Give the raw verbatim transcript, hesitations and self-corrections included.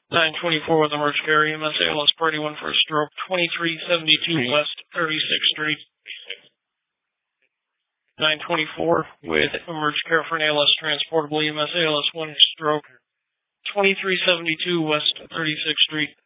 nine twenty-four with emergency care E M S A L S Party one for a stroke, twenty-three seventy-two West thirty-sixth Street. nine twenty-four with emergency care for an A L S transportable E M S A L S one stroke, twenty-three seventy-two West thirty-sixth Street.